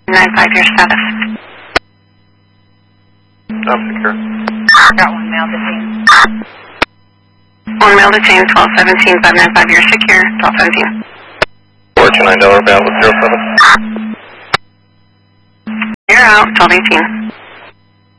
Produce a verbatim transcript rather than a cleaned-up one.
nine five, your status. I'm secure. Got one male detained. One male detained, twelve seventeen, five nine five, you're secure, twelve seventeen. four two nine dollar bound with zero seven. You're out, twelve eighteen.